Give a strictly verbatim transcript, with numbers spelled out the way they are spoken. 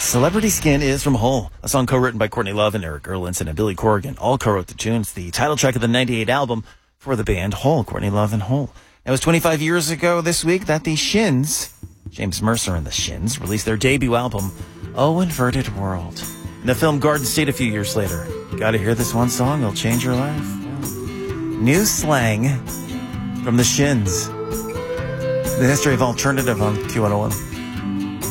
Celebrity Skin is from Hole, a song co-written by Courtney Love and Eric Erlinson and Billy Corrigan. All co-wrote the tunes, the title track of the ninety-eight album for the band Hole, Courtney Love and Hole. It was twenty-five years ago this week that the Shins, James Mercer and the Shins, released their debut album, Oh Inverted World. In the film Garden State a few years later. You gotta hear this one song, it'll change your life. New slang from the Shins. The history of alternative on Q one oh one.